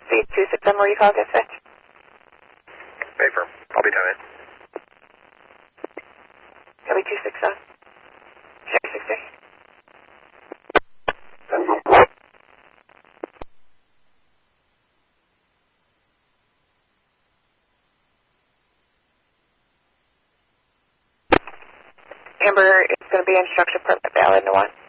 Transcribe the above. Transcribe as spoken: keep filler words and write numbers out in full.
C two six seven, where you call dispatch? Paper. I'll be down in. W two six seven. Six six three. Amber is going to be instruction permit valid in one.